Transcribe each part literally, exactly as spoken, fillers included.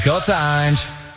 Tylko tańcz.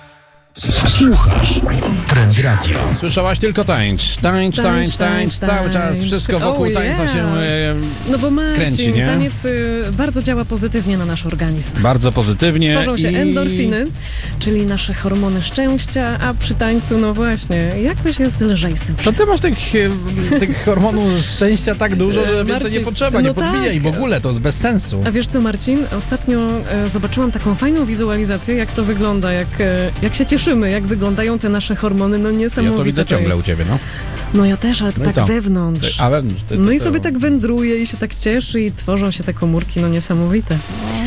Słuchasz Trend Radio. Słyszałaś tylko tańcz. Tańcz, tańcz, tańcz. Cały czas wszystko wokół oh, tańca yeah. się e, No bo Marcin, kręci, nie? taniec y, bardzo działa pozytywnie na nasz organizm. Bardzo pozytywnie. Tworzą się i... endorfiny, czyli nasze hormony szczęścia, a przy tańcu, no właśnie, jakoś jest lżej z tym To wszystkim. ty masz tych, e, tych hormonów szczęścia tak dużo, że więcej Marcin, nie potrzeba, nie no podbijaj tak. w ogóle, to jest bez sensu. A wiesz co, Marcin? Ostatnio e, zobaczyłam taką fajną wizualizację, jak to wygląda, jak, e, jak się cieszymy, jak wyglądają te nasze hormony, no niesamowite. Ja to widzę ciągle jest. u ciebie, no. No ja też, ale to No i tak co? wewnątrz. A wewnątrz. Ty, ty, No i to- sobie tak wędruje i się tak cieszy i tworzą się te komórki, no niesamowite.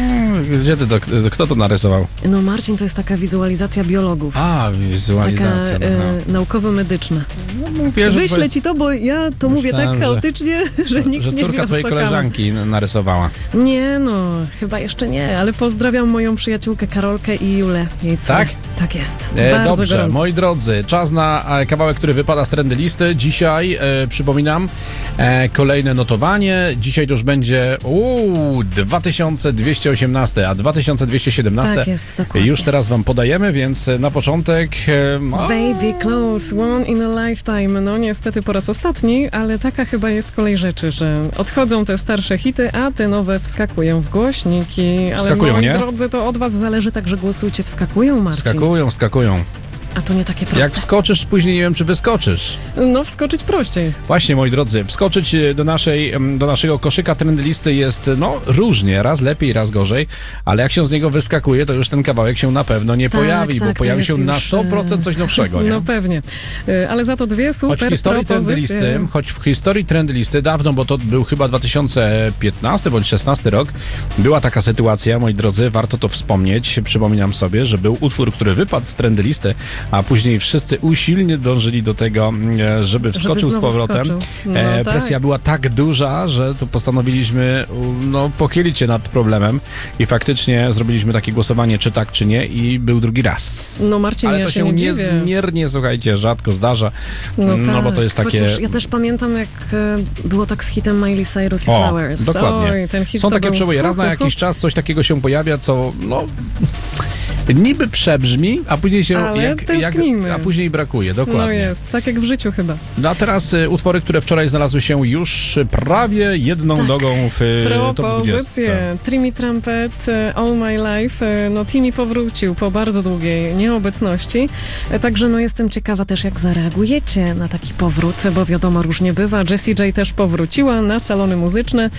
Gdzie ty to, kto to narysował? No Marcin, to jest taka wizualizacja biologów. A, wizualizacja. Taka no. e, naukowo-medyczna. No, mówię, że Wyślę ci to, bo ja to mówię tak Myślałem, że- chaotycznie, że nikt że nie wie, córka o twojej co koleżanki narysowała. kaman. Nie no, chyba jeszcze nie, ale pozdrawiam moją przyjaciółkę Karolkę i Julę. Jej córę. Tak? Tak jest. E, Bardzo dobrze, gorąco. moi drodzy, czas na e, kawałek, który wypada z trendy listy. Dzisiaj, e, przypominam, e, kolejne notowanie. Dzisiaj to już będzie uu, dwa tysiące dwieście osiemnaście, a dwa tysiące dwieście siedemnaście Tak jest, dokładnie. już teraz wam podajemy, więc na początek... E, o, Baby Close, One in a Lifetime. No niestety po raz ostatni, ale taka chyba jest kolej rzeczy, że odchodzą te starsze hity, a te nowe wskakują w głośniki. Ale Wskakują, moi nie? drodzy, to od was zależy, także głosujcie. Wskakują, Marcin? Wskakują, wskakują. A to nie takie proste. Jak wskoczysz, później nie wiem, czy wyskoczysz. No wskoczyć prościej. Właśnie, moi drodzy, wskoczyć do, naszej, do naszego koszyka trendy listy jest, no, różnie, raz lepiej, raz gorzej, ale jak się z niego wyskakuje, to już ten kawałek się na pewno nie Tak, pojawi, tak, bo to pojawi jest się na już, sto procent coś nowszego, nie? No pewnie. Y, Ale za to dwie Choć super w historii trendy propozycje. listy, choć w historii trendy listy dawno, bo to był chyba dwa tysiące piętnasty bądź szesnasty rok, była taka sytuacja, moi drodzy, warto to wspomnieć, przypominam sobie, że był utwór, który wypadł z trendy listy, a później wszyscy usilnie dążyli do tego, e, żeby wskoczył z znowu powrotem. wskoczył. No E, tak. presja była tak duża, że to postanowiliśmy u, no, pochylić się nad problemem i faktycznie zrobiliśmy takie głosowanie, czy tak, czy nie, i był drugi raz. No Marcin, Ale ja to się się nie dziwię. niezmiernie, słuchajcie, rzadko zdarza, no, tak. bo to jest takie... Chociaż ja też pamiętam, jak e, było tak z hitem Miley Cyrus i O, Flowers. dokładnie. Oj, ten hit Są to takie był... przeboje. Raz na Hu, hu, hu. jakiś czas coś takiego się pojawia, co no niby przebrzmi, a później się Ale jak, jak, tęsknimy. a później brakuje, dokładnie. No jest, tak jak w życiu chyba. No a teraz y, utwory, które wczoraj znalazły się już prawie jedną Tak. nogą w y, top dwudziestce. Propozycje. Timmy Trumpet, e, All My Life. E, No Timmy powrócił po bardzo długiej nieobecności. E, Także no jestem ciekawa też, jak zareagujecie na taki powrót, bo wiadomo, różnie bywa. Jessie J też powróciła na salony muzyczne.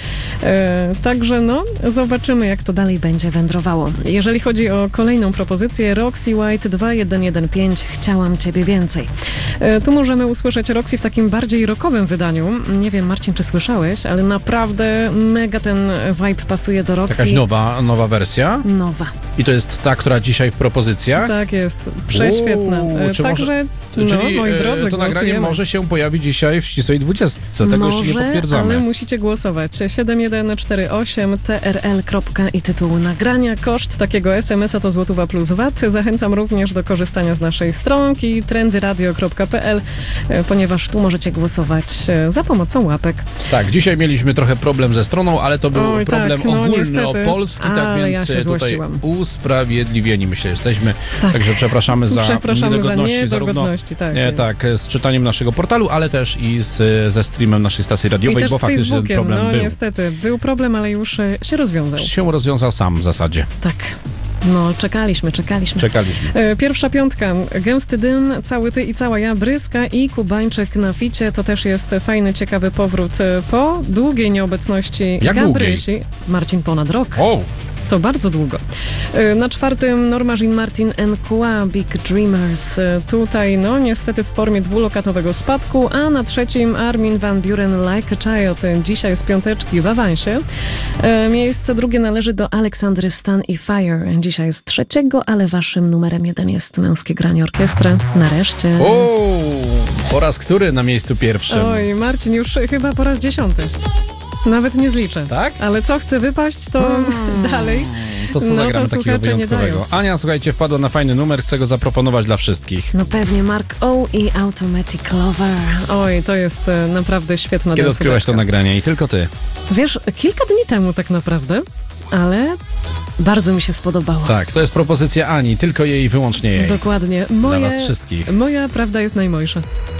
E, Także no, zobaczymy, jak to dalej będzie wędrowało. Jeżeli chodzi o kolejną propozycję, Roxy White dwa jeden jeden pięć, Chciałam Ciebie więcej. E, Tu możemy usłyszeć Roxy w takim bardziej rockowym wydaniu. Nie wiem, Marcin, czy słyszałeś, ale naprawdę mega ten vibe pasuje do Roxy. Jakaś nowa, nowa wersja. Nowa. I to jest ta, która dzisiaj w propozycjach. Tak jest. Prześwietna. Uuu, E, czy Także, może- no, Czyli moi e, drodzy, to nagranie głosujemy. może się pojawić dzisiaj w ścisłej dwudziestce. Tego Może, jeszcze nie potwierdzamy. ale musicie głosować. siedem jeden cztery osiem T R L kropka i tytuł nagrania. Koszt takiego es em es a to złotówa plus V A T. Zachęcam również do korzystania z naszej stronki trendyradio kropka p l, e, ponieważ tu możecie głosować e, za pomocą łapek. Tak, dzisiaj mieliśmy trochę problem ze stroną, ale to był Oj, problem tak, no, ogólny, niestety. opolski, tak Ale ja więc się tutaj złościłam. usprawiedliwieni, myślę, jesteśmy. Tak. Także przepraszamy za Przepraszamy za niedogodności, zarówno niedogodności. Tak, nie, jest. tak, z czytaniem naszego portalu, ale też i z, ze streamem naszej stacji I radiowej, też bo z faktycznie ten Facebookiem. problem No był. niestety, był problem, ale już e, się rozwiązał. Się rozwiązał sam w zasadzie. Tak. No, czekaliśmy, czekaliśmy. Czekaliśmy. E, Pierwsza piątka. Gęsty dym, Cały ty i cała ja, Bryska i Kubańczyk na ficie. To też jest fajny, ciekawy powrót e, po długiej nieobecności Jak Gabrysi. Marcin, ponad rok. O! To bardzo długo. E, Na czwartym Norma Jean Martin and Kua, Big Dreamers. E, Tutaj, no niestety w formie dwulokatowego spadku, a na trzecim Armin van Buuren, Like a Child. E, Dzisiaj z piąteczki w awansie. E, Miejsce drugie należy do Aleksandry Stan i Fire. Dzisiaj z trzeciego, ale waszym numerem jeden jest Męskie Granie Orkiestry. Nareszcie. O! Po raz który na miejscu pierwszym? Oj, Marcin, już chyba po raz dziesiąty. Nawet nie zliczę. Tak? Ale co chce wypaść, to dalej. To co No to zagramy takiego słuchacze nie wyjątkowego? dają. Ania, słuchajcie, wpadła na fajny numer, chcę go zaproponować dla wszystkich. No pewnie Mark O i Automatic Lover. Oj, to jest e, naprawdę świetna Kiedy odkryłaś to densóweczka. nagranie i tylko ty? Wiesz, kilka dni temu tak naprawdę, ale Bardzo mi się spodobało. Tak, to jest propozycja Ani, tylko jej, wyłącznie jej. Dokładnie. Dla Moje, was wszystkich. Moja prawda jest najmojsza.